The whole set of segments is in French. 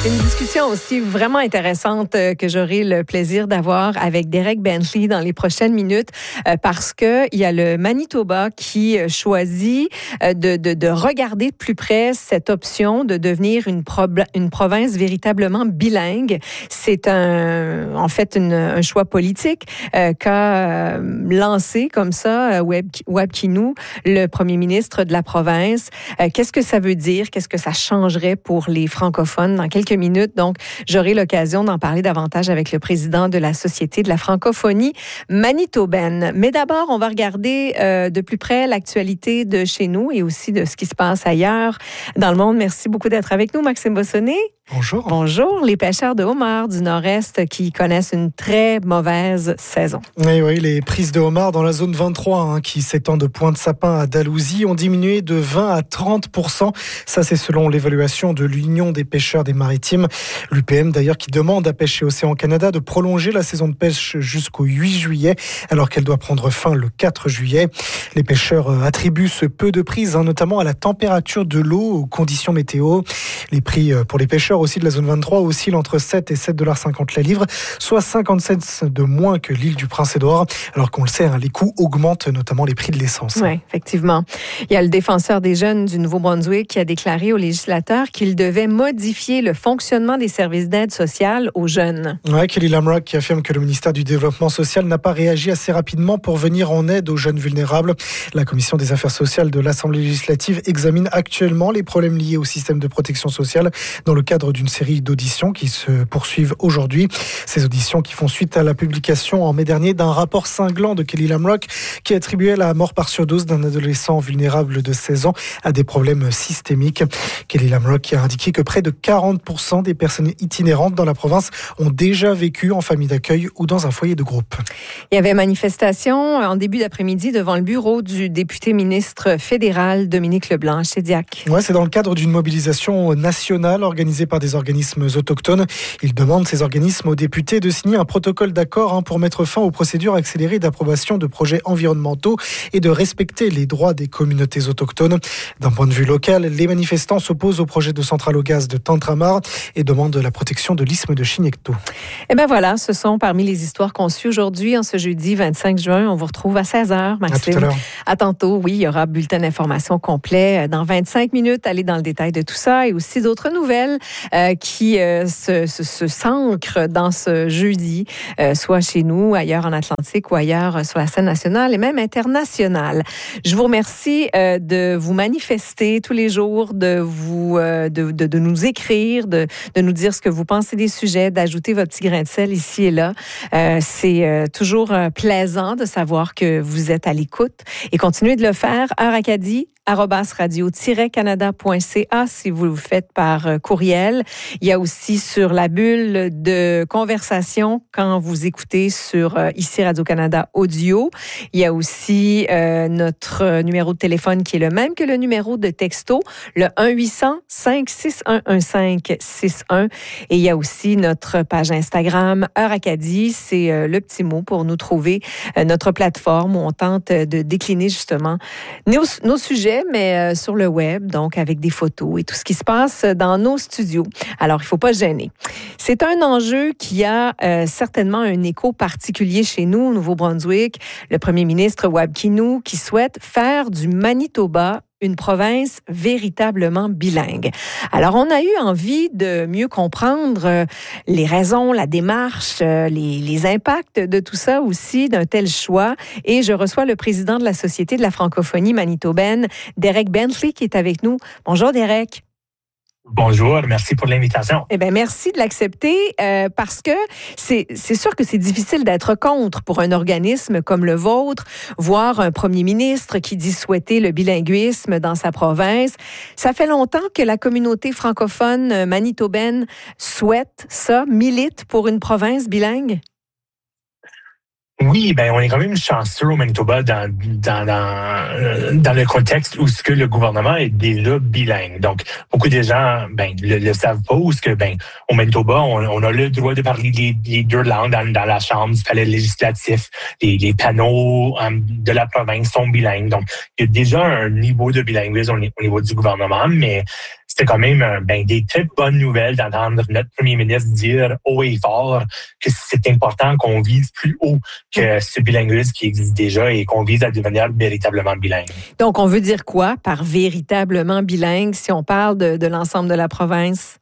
Une discussion aussi vraiment intéressante que j'aurai le plaisir d'avoir avec Derek Bentley dans les prochaines minutes parce que il y a le Manitoba qui choisit de regarder de plus près cette option de devenir une province véritablement bilingue. C'est un choix politique qu'a lancé comme ça Webb Kinew, le premier ministre de la province. Qu'est-ce que ça veut dire? Qu'est-ce que ça changerait pour les francophones? Dans quelques minutes, donc, j'aurai l'occasion d'en parler davantage avec le président de la Société de la francophonie manitobaine. Mais d'abord, on va regarder de plus près l'actualité de chez nous et aussi de ce qui se passe ailleurs dans le monde. Merci beaucoup d'être avec nous, Maxime Bossonné. Bonjour. Bonjour. Les pêcheurs de homards du Nord-Est qui connaissent une très mauvaise saison. Oui, les prises de homards dans la zone 23, qui s'étend de Pointe-Sapin à Dalhousie, ont diminué de 20 à 30%. Ça, c'est selon l'évaluation de l'Union des pêcheurs des maritimes. L'UPM, d'ailleurs, qui demande à Pêche et Océan Canada de prolonger la saison de pêche jusqu'au 8 juillet, alors qu'elle doit prendre fin le 4 juillet. Les pêcheurs attribuent ce peu de prises, notamment à la température de l'eau, aux conditions météo. Les prix pour les pêcheurs aussi de la zone 23 oscillent entre 7 et 7,50 $ la livre, soit 57 cents de moins que l'île du Prince-Édouard. Alors qu'on le sait, les coûts augmentent, notamment les prix de l'essence. Oui, effectivement. Il y a le défenseur des jeunes du Nouveau-Brunswick qui a déclaré aux législateurs qu'il devait modifier le fonctionnement des services d'aide sociale aux jeunes. Ouais, Kelly Lamrock qui affirme que le ministère du Développement social n'a pas réagi assez rapidement pour venir en aide aux jeunes vulnérables. La Commission des affaires sociales de l'Assemblée législative examine actuellement les problèmes liés au système de protection sociale dans le cadre d'une série d'auditions qui se poursuivent aujourd'hui. Ces auditions qui font suite à la publication en mai dernier d'un rapport cinglant de Kelly Lamrock qui attribuait la mort par surdose d'un adolescent vulnérable de 16 ans à des problèmes systémiques. Kelly Lamrock qui a indiqué que près de 40% des personnes itinérantes dans la province ont déjà vécu en famille d'accueil ou dans un foyer de groupe. Il y avait manifestation en début d'après-midi devant le bureau du député ministre fédéral Dominique Leblanc chez Diac. Ouais, c'est dans le cadre d'une mobilisation nationale organisée par des organismes autochtones. Il demande ces organismes aux députés de signer un protocole d'accord pour mettre fin aux procédures accélérées d'approbation de projets environnementaux et de respecter les droits des communautés autochtones. D'un point de vue local, les manifestants s'opposent au projet de centrale au gaz de Tantramar et demandent la protection de l'isthme de Chignecto. Et bien voilà, ce sont parmi les histoires qu'on suit aujourd'hui, en ce jeudi 25 juin. On vous retrouve à 16h, Maxime. À tout à l'heure. À tantôt, oui, il y aura bulletin d'information complet dans 25 minutes. Allez dans le détail de tout ça et aussi d'autres nouvelles qui s'ancrent dans ce jeudi, soit chez nous, ailleurs en Atlantique ou ailleurs sur la scène nationale et même internationale. Je vous remercie de vous manifester tous les jours, de nous écrire, de nous dire ce que vous pensez des sujets, d'ajouter votre petit grain de sel ici et là. C'est toujours plaisant de savoir que vous êtes à l'écoute et continuez de le faire. Heure Acadie @radio-canada.ca si vous le faites par courriel. Il y a aussi sur la bulle de conversation quand vous écoutez sur ici Radio-Canada Audio. Il y a aussi notre numéro de téléphone qui est le même que le numéro de texto, le 1-800-561-1561. Et il y a aussi notre page Instagram, Heure Acadie. C'est le petit mot pour nous trouver notre plateforme où on tente de décliner justement nos sujets mais sur le web, donc avec des photos et tout ce qui se passe dans nos studios. Alors, il ne faut pas se gêner. C'est un enjeu qui a certainement un écho particulier chez nous, au Nouveau-Brunswick. Le premier ministre Webb Kinew qui souhaite faire du Manitoba une province véritablement bilingue. Alors, on a eu envie de mieux comprendre les raisons, la démarche, les impacts de tout ça aussi, d'un tel choix. Et je reçois le président de la Société de la francophonie manitobaine, Derek Bentley, qui est avec nous. Bonjour, Derek. Bonjour, merci pour l'invitation. Eh bien, merci de l'accepter parce que c'est sûr que c'est difficile d'être contre pour un organisme comme le vôtre, voir un premier ministre qui dit souhaiter le bilinguisme dans sa province. Ça fait longtemps que la communauté francophone manitobaine souhaite ça, milite pour une province bilingue? Oui, ben on est quand même chanceux au Manitoba dans le contexte où ce que le gouvernement est déjà bilingue. Donc, beaucoup de gens le savent pas ou ce que au Manitoba, on a le droit de parler les deux langues dans la Chambre du palais législatif. Les panneaux de la province sont bilingues. Donc, il y a déjà un niveau de bilinguisme au niveau du gouvernement, mais c'était quand même des très bonnes nouvelles d'entendre notre premier ministre dire haut et fort que c'est important qu'on vise plus haut que ce bilinguisme qui existe déjà et qu'on vise à devenir véritablement bilingue. Donc, on veut dire quoi par véritablement bilingue si on parle de l'ensemble de la province?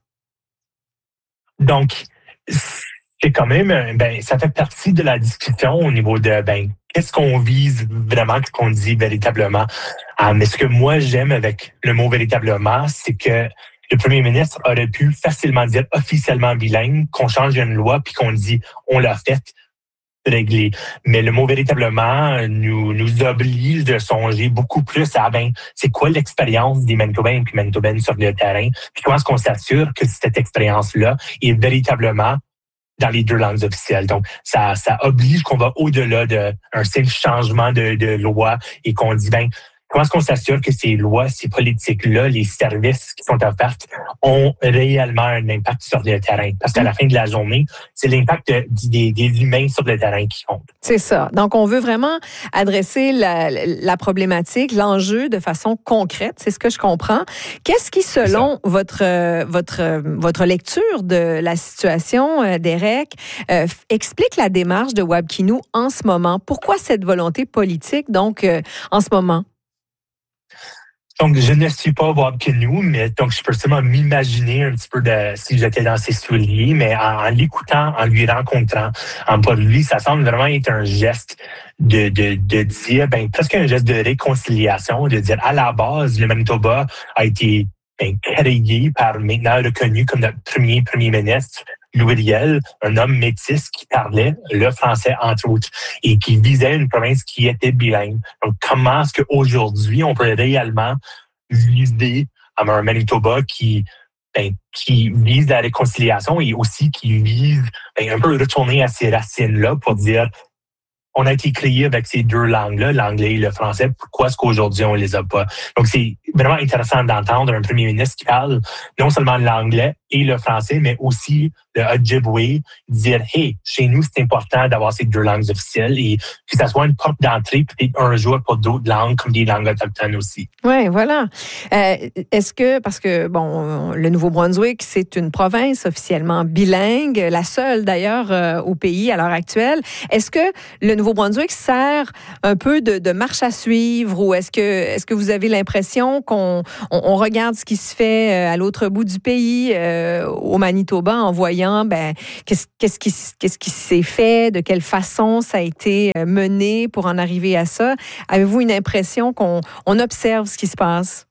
Donc, c'est quand même, ça fait partie de la discussion au niveau de, qu'est-ce qu'on vise vraiment, qu'est-ce qu'on dit véritablement. Mais ce que moi, j'aime avec le mot véritablement, c'est que le premier ministre aurait pu facilement dire officiellement bilingue, qu'on change une loi puis qu'on dit on l'a fait, réglé. Mais le mot véritablement nous oblige de songer beaucoup plus à c'est quoi l'expérience des Manitobains et Manitobaines sur le terrain, puis comment est-ce qu'on s'assure que cette expérience-là est véritablement dans les deux langues officielles. Donc, ça oblige qu'on va au-delà d'un simple changement de loi et qu'on dit, comment est-ce qu'on s'assure que ces lois, ces politiques-là, les services qui sont offerts ont réellement un impact sur le terrain? Parce qu'à la fin de la journée, c'est l'impact des humains sur le terrain qui compte. C'est ça. Donc, on veut vraiment adresser la problématique, l'enjeu de façon concrète. C'est ce que je comprends. Qu'est-ce qui, selon votre lecture de la situation, Derek, explique la démarche de Wabkinu en ce moment? Pourquoi cette volonté politique, donc, en ce moment? Donc, je ne suis pas Wabkinu, mais donc je peux seulement m'imaginer un petit peu si j'étais dans ses souliers, mais en l'écoutant, en lui rencontrant, pour lui, ça semble vraiment être un geste de dire, presque un geste de réconciliation, de dire à la base, le Manitoba a été créé par maintenant reconnu comme notre premier ministre, Louis Riel, un homme métis qui parlait le français, entre autres, et qui visait une province qui était bilingue. Donc, comment est-ce qu'aujourd'hui, on peut réellement viser un Manitoba qui vise la réconciliation et aussi qui vise un peu retourner à ces racines-là pour dire on a été créé avec ces deux langues-là, l'anglais et le français. Pourquoi est-ce qu'aujourd'hui, on les a pas? Donc, c'est vraiment intéressant d'entendre un premier ministre qui parle non seulement l'anglais et le français, mais aussi le Ojibwe, dire, hey, chez nous, c'est important d'avoir ces deux langues officielles et que ça soit une porte d'entrée peut-être un jour pour d'autres langues, comme des langues autochtones aussi. Oui, voilà. Est-ce que, parce que, le Nouveau-Brunswick, c'est une province officiellement bilingue, la seule d'ailleurs au pays à l'heure actuelle. Est-ce que le Nouveau-Brunswick sert un peu de marche à suivre ou est-ce que vous avez l'impression qu'on regarde ce qui se fait à l'autre bout du pays, au Manitoba, en voyant qu'est-ce qui s'est fait, de quelle façon ça a été mené pour en arriver à ça? Avez-vous une impression qu'on observe ce qui se passe?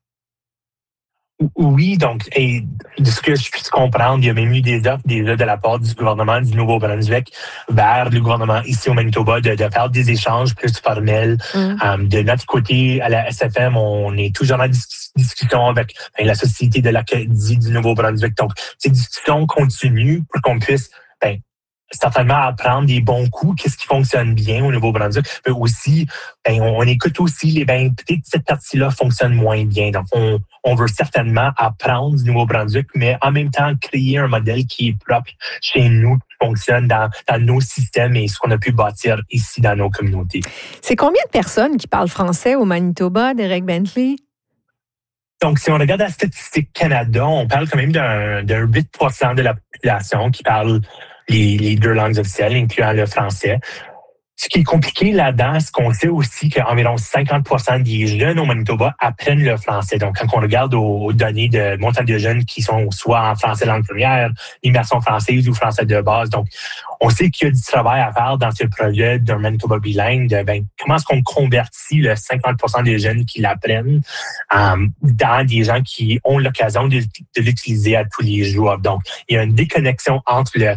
Oui, donc, et de ce que je puisse comprendre, il y a même eu des offres déjà de la part du gouvernement du Nouveau-Brunswick vers le gouvernement ici au Manitoba de faire des échanges plus formels. De notre côté, à la SFM, on est toujours en discussion avec la Société de l'Acadie du Nouveau-Brunswick. Donc, ces discussions continuent pour qu'on puisse certainement apprendre des bons coups, qu'est-ce qui fonctionne bien au Nouveau-Brunswick, mais aussi, on écoute aussi peut-être cette partie-là fonctionne moins bien. Donc, on veut certainement apprendre du Nouveau-Brunswick, mais en même temps, créer un modèle qui est propre chez nous, qui fonctionne dans nos systèmes et ce qu'on a pu bâtir ici dans nos communautés. C'est combien de personnes qui parlent français au Manitoba, Derek Bentley? Donc, si on regarde la Statistique Canada, on parle quand même d'un 8% de la population qui parle les deux langues officielles, incluant le français. Ce qui est compliqué là-dedans, c'est qu'on sait aussi qu'environ 50% des jeunes au Manitoba apprennent le français. Donc, quand on regarde aux données de montant de jeunes qui sont soit en français langue première, immersion française ou français de base. Donc, on sait qu'il y a du travail à faire dans ce projet d'un Manitoba bilingue. Comment est-ce qu'on convertit le 50% des jeunes qui l'apprennent dans des gens qui ont l'occasion de l'utiliser à tous les jours. Donc, il y a une déconnexion entre le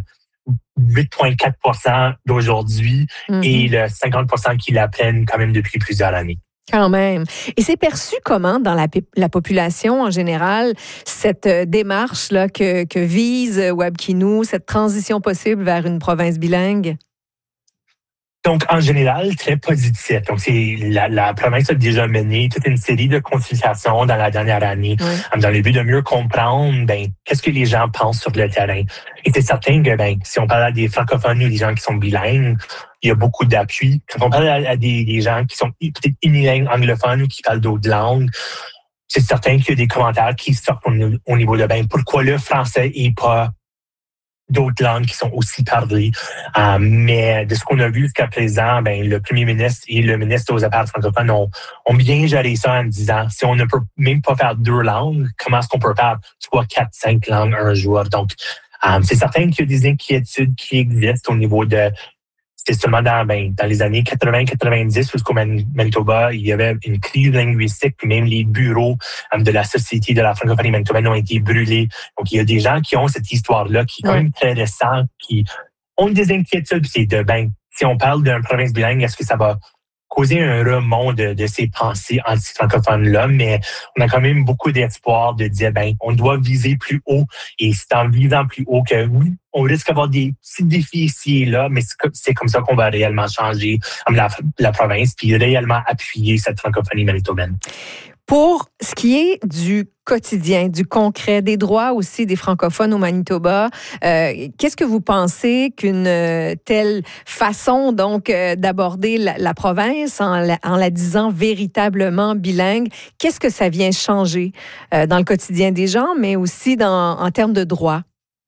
8,4% d'aujourd'hui et le 50% qui l'apprennent quand même depuis plusieurs années. Quand même. Et c'est perçu comment dans la population en général, cette démarche-là que vise Wabkinu, cette transition possible vers une province bilingue? Donc, en général, très positif. Donc, la province a déjà mené toute une série de consultations dans la dernière année, dans le but de mieux comprendre, qu'est-ce que les gens pensent sur le terrain. Et c'est certain que, si on parle à des francophones ou des gens qui sont bilingues, il y a beaucoup d'appui. Quand on parle à des gens qui sont peut-être unilingues anglophones ou qui parlent d'autres langues, c'est certain qu'il y a des commentaires qui sortent au niveau de, pourquoi le français et pas d'autres langues qui sont aussi parlées. Mais de ce qu'on a vu jusqu'à présent, le premier ministre et le ministre aux Affaires francophones ont bien géré ça en disant, si on ne peut même pas faire 2 langues, comment est-ce qu'on peut faire 3, 4, 5 langues un jour? Donc, c'est certain qu'il y a des inquiétudes qui existent au niveau de... C'est seulement dans les années 80-90, jusqu'au Manitoba, il y avait une crise linguistique, puis même les bureaux de la Société de la francophonie manitobaine ont été brûlés. Donc, il y a des gens qui ont cette histoire-là, qui est quand même très récente, qui ont des inquiétudes. C'est de, si on parle d'une province bilingue, est-ce que ça va causer un remont de ces pensées anti-francophones-là, mais on a quand même beaucoup d'espoir de dire, on doit viser plus haut. Et c'est en visant plus haut que, oui, on risque d'avoir des petits défis ici et là, mais c'est comme ça qu'on va réellement changer la province puis réellement appuyer cette francophonie manitobaine. Pour ce qui est du quotidien, du concret, des droits aussi des francophones au Manitoba, qu'est-ce que vous pensez qu'une telle façon donc d'aborder la province en la disant véritablement bilingue, qu'est-ce que ça vient changer dans le quotidien des gens, mais aussi en termes de droits?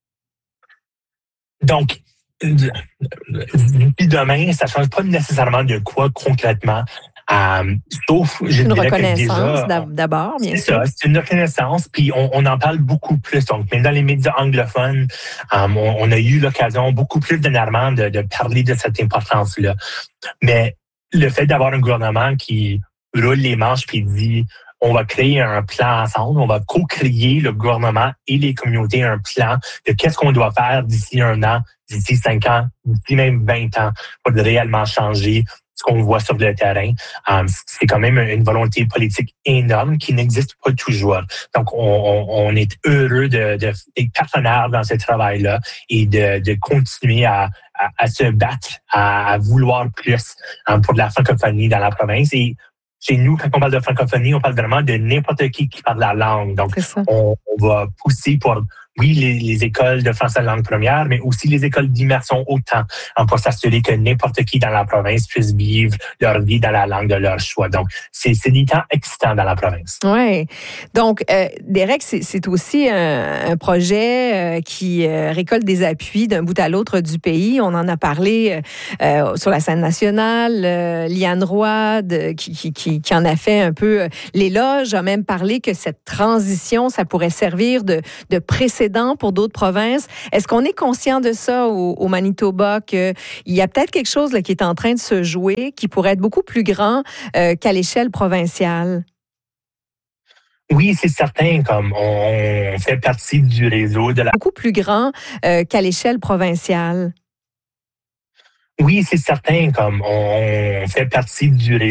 Donc, depuis demain, ça ne change pas nécessairement de quoi concrètement. Sauf, je une dirais reconnaissance que déjà, d'abord, bien sûr. C'est une reconnaissance, puis on en parle beaucoup plus. Donc, même dans les médias anglophones, on a eu l'occasion beaucoup plus dernièrement de parler de cette importance-là. Mais le fait d'avoir un gouvernement qui roule les manches puis dit on va créer un plan ensemble, on va co-créer le gouvernement et les communautés un plan de qu'est-ce qu'on doit faire d'ici 1 an, d'ici 5 ans, d'ici même 20 ans pour réellement changer ce qu'on voit sur le terrain. C'est quand même une volonté politique énorme qui n'existe pas toujours. Donc, on est heureux d'être partenaires dans ce travail-là et de continuer à se battre, à vouloir plus pour la francophonie dans la province. Et chez nous, quand on parle de francophonie, on parle vraiment de n'importe qui parle la langue. Donc, on va pousser pour, oui, les écoles de français langue première, mais aussi les écoles d'immersion autant, pour s'assurer que n'importe qui dans la province puisse vivre leur vie dans la langue de leur choix. Donc, c'est des temps excitants dans la province. Oui. Donc, Derek, c'est aussi un projet qui récolte des appuis d'un bout à l'autre du pays. On en a parlé sur la scène nationale. Liane Roy, qui en a fait un peu l'éloge, a même parlé que cette transition, ça pourrait servir de précédent pour d'autres provinces. Est-ce qu'on est conscient de ça au Manitoba, qu'il y a peut-être quelque chose là, qui est en train de se jouer, qui pourrait être beaucoup plus grand qu'à l'échelle provinciale? Oui, c'est certain, comme on fait partie du réseau de la... Beaucoup plus grand qu'à l'échelle provinciale. Oui, c'est certain, comme on fait partie du réseau